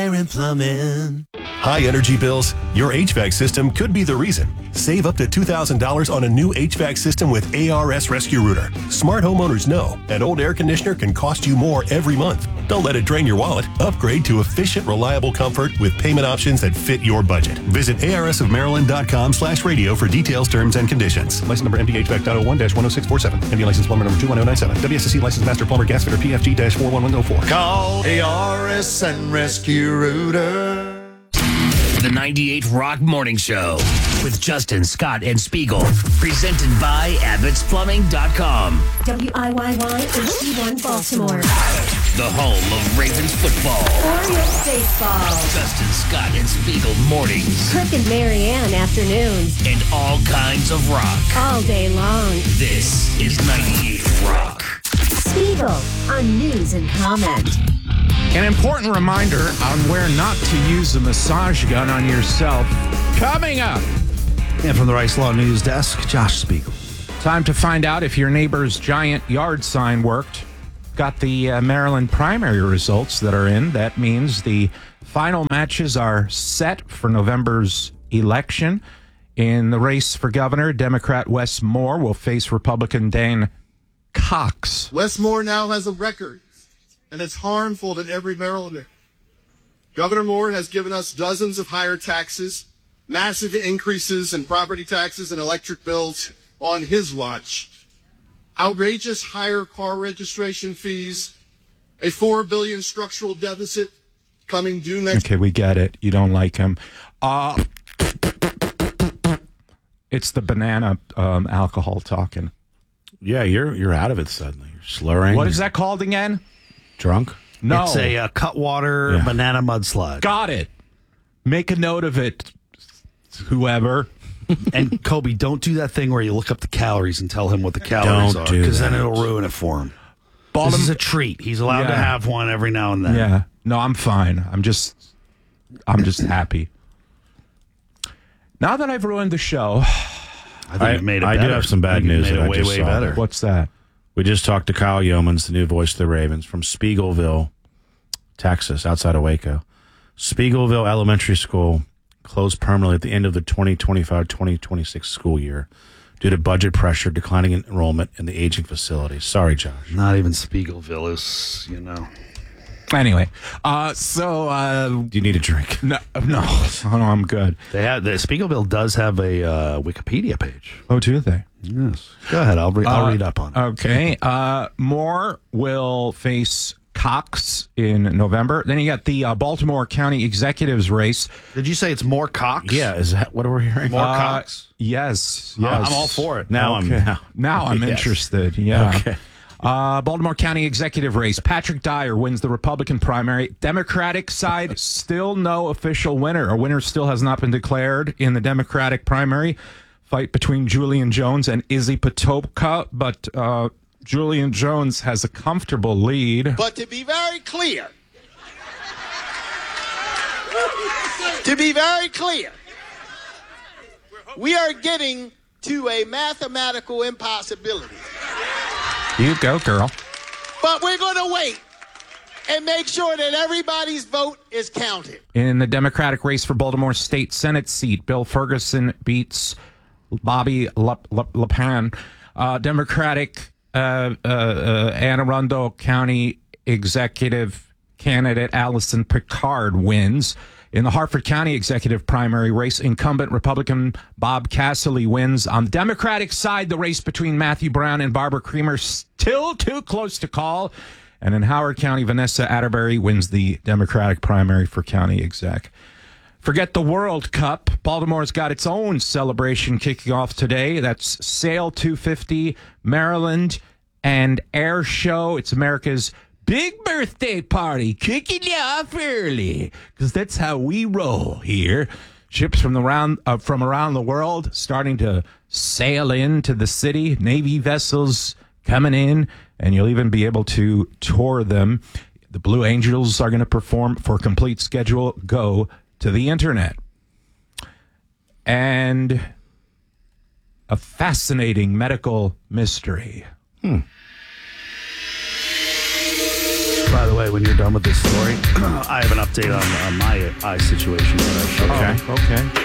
Aaron Plumbing. High energy bills? Your HVAC system could be the reason. Save up to $2,000 on a new HVAC system with ARS Rescue Rooter. Smart homeowners know an old air conditioner can cost you more every month. Don't let it drain your wallet. Upgrade to efficient, reliable comfort with payment options that fit your budget. Visit arsofmaryland.com/radio for details, terms, and conditions. License number MDHVAC.01-10647. MD license plumber number 21097. WSSC license master plumber gas fitter PFG-41104. Call ARS and Rescue Rooter. The 98 Rock Morning Show with Justin, Scott, and Spiegel. Presented by AbbottsPlumbing.com. WIYY HD1 Baltimore. The home of Ravens football. Orioles baseball. Justin, Scott, and Spiegel mornings. Kirk and Marianne afternoons. And all kinds of rock. All day long. This is 98 Rock. Spiegel on news and comment. An important reminder on where not to use a massage gun on yourself. Coming up. And from the Rice Law News Desk, Josh Spiegel. Time to find out if your neighbor's giant yard sign worked. Got the Maryland primary results that are in. That means the final matches are set for November's election. In the race for governor, Democrat Wes Moore will face Republican Dan Cox. Wes Moore now has a record, and it's harmful to every Marylander. Governor Moore has given us dozens of higher taxes, massive increases in property taxes and electric bills on his watch, outrageous higher car registration fees, a $4 billion structural deficit coming due next. Okay, we get it. You don't like him. It's the banana alcohol talking. Yeah, you're out of it suddenly. You're slurring. What is that called again? Drunk? No. It's a Cutwater banana mudslide. Got it. Make a note of it, whoever. And Kobe, don't do that thing where you look up the calories and tell him what the calories are, because then it'll ruin it for him. This is a treat. He's allowed to have one every now and then. Yeah. No, I'm fine. I'm just happy. Now that I've ruined the show, I think you made it better. I do have some bad news that I just saw. Better. What's that? We just talked to Kyle Yeomans, the new voice of the Ravens, from Spiegelville, Texas, outside of Waco. Spiegelville Elementary School closed permanently at the end of the 2025-2026 school year due to budget pressure, declining enrollment, and the aging facilities. Sorry, Josh. Not even Spiegelville is, you know. Anyway, do you need a drink? No, I'm good. The Spiegelville does have a Wikipedia page. Oh, do they? Yes. Go ahead. I'll read up on it. Okay. Moore will face Cox in November. Then you got the Baltimore County Executives race. Did you say it's more Cox? Yeah. Is that what we're hearing? More Cox? Yes. I'm all for it. Now I'm interested. Yeah. Okay. Baltimore County Executive race. Patrick Dyer wins the Republican primary. Democratic side, still no official winner. A winner still has not been declared in the Democratic primary. Fight between Julian Jones and Izzy Potopka, but Julian Jones has a comfortable lead. But to be very clear, we are getting to a mathematical impossibility. You go, girl. But we're going to wait and make sure that everybody's vote is counted. In the Democratic race for Baltimore State Senate seat, Bill Ferguson beats Bobby LaPan. Democratic Anne Arundel County Executive candidate Allison Picard wins. In the Harford County Executive primary race, incumbent Republican Bob Cassilly wins. On the Democratic side, the race between Matthew Brown and Barbara Creamer still too close to call. And in Howard County, Vanessa Atterbury wins the Democratic primary for county exec. Forget the World Cup. Baltimore's got its own celebration kicking off today. That's Sail 250, Maryland, and Air Show. It's America's big birthday party, kicking you off early, because that's how we roll here. Ships from around the world starting to sail into the city. Navy vessels coming in, and you'll even be able to tour them. The Blue Angels are going to perform. For a complete schedule, go to the internet. And a fascinating medical mystery. By the way, when you're done with this story, I have an update on my eye situation that I showed. Okay.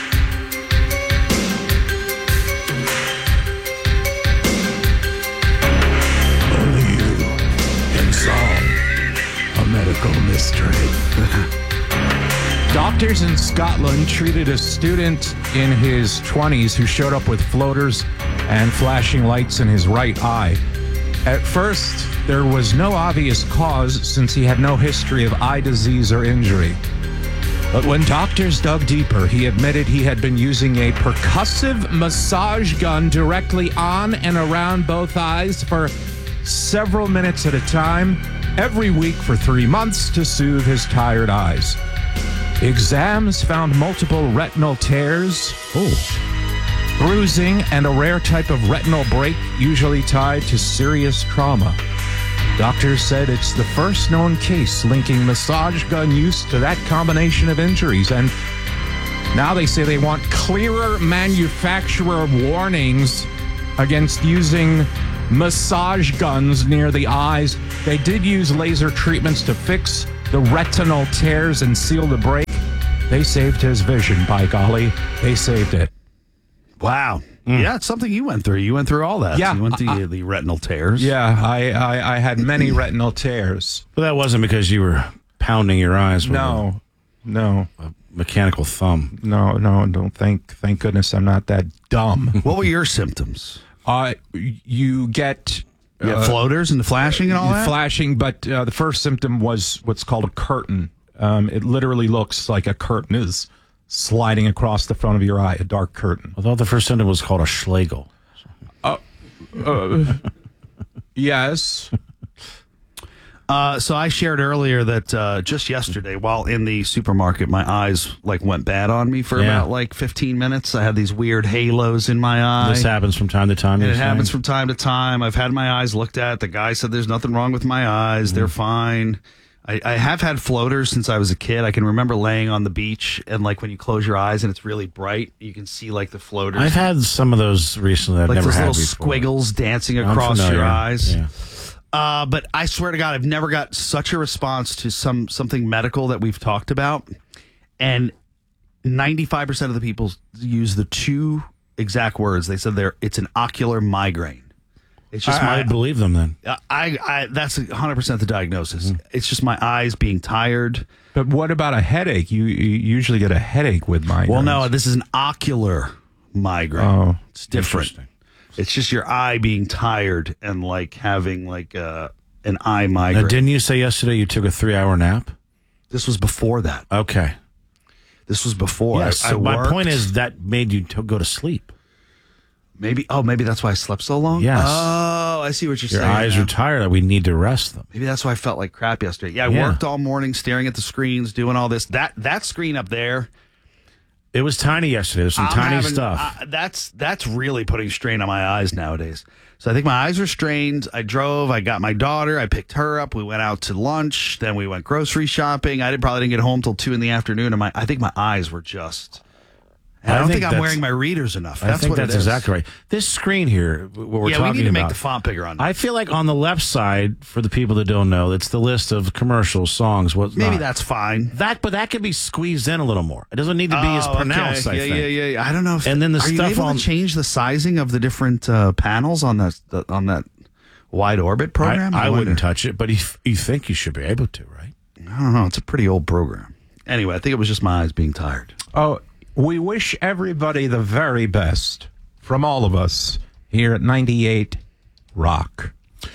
Only you can solve a medical mystery. Doctors in Scotland treated a student in his 20s who showed up with floaters and flashing lights in his right eye. At first, there was no obvious cause since he had no history of eye disease or injury. But when doctors dug deeper, he admitted he had been using a percussive massage gun directly on and around both eyes for several minutes at a time, every week for 3 months to soothe his tired eyes. Exams found multiple retinal tears, bruising, and a rare type of retinal break usually tied to serious trauma. Doctors said it's the first known case linking massage gun use to that combination of injuries. And now they say they want clearer manufacturer warnings against using massage guns near the eyes. They did use laser treatments to fix the retinal tears and seal the break. They saved his vision, by golly. They saved it. Wow. Yeah, it's something you went through. You went through all that. Yeah, You went through the retinal tears. Yeah, I had many retinal tears. But that wasn't because you were pounding your eyes with No. a mechanical thumb. No, don't thank goodness I'm not that dumb. What were your symptoms? You get You had floaters and the flashing and all that? flashing, but the first symptom was what's called a curtain. It literally looks like a curtain is sliding across the front of your eye, a dark curtain. I thought the first symptom was called a Schlegel. Yes. So I shared earlier that just yesterday, while in the supermarket, my eyes went bad on me for about 15 minutes. I had these weird halos in my eye. This happens from time to time. And it happens from time to time. I've had my eyes looked at. The guy said there's nothing wrong with my eyes. They're fine. I have had floaters since I was a kid. I can remember laying on the beach and when you close your eyes and it's really bright, you can see the floaters. I've had some of those recently. I've never those had little before. squiggles dancing across your eyes. Yeah. But I swear to God, I've never got such a response to something medical that we've talked about. And 95% of the people use the two exact words. They said it's an ocular migraine. It's just I believe them then. That's 100% the diagnosis. It's just my eyes being tired. But what about a headache? You usually get a headache with migraines. Well, no, this is an ocular migraine. Oh, it's different. It's just your eye being tired and having an eye migraine. Now, didn't you say yesterday you took a 3-hour nap? This was before that. Okay. This was before. Yes. My point is that made you go to sleep. Maybe that's why I slept so long? Yes. Oh, I see what you're saying. Your eyes are tired. We need to rest them. Maybe that's why I felt like crap yesterday. Yeah, I worked all morning staring at the screens, doing all this. That screen up there. It was tiny yesterday. There's some tiny stuff. That's really putting strain on my eyes nowadays. So I think my eyes are strained. I drove. I got my daughter. I picked her up. We went out to lunch. Then we went grocery shopping. I probably didn't get home till 2 p.m. And I think my eyes were just... I don't think I'm wearing my readers enough. That's exactly right. This screen here, what we're talking about. We need to make the font bigger on that. I feel like on the left side, for the people that don't know, it's the list of commercials, songs, what's Maybe not. That's fine. But that can be squeezed in a little more. It doesn't need to be as pronounced, I think. Yeah. I don't know. And then are you able to change the sizing of the different panels on that wide orbit program? I wouldn't touch it, but you think you should be able to, right? I don't know. It's a pretty old program. Anyway, I think it was just my eyes being tired. Oh, we wish everybody the very best from all of us here at 98 Rock.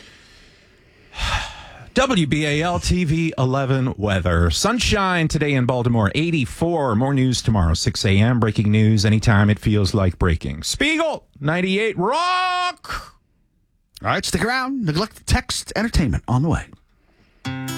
WBAL TV 11 weather. Sunshine today in Baltimore, 84. More news tomorrow, 6 a.m. Breaking news anytime it feels like breaking. Spiegel, 98 Rock. All right, stick around. Neglect text entertainment on the way.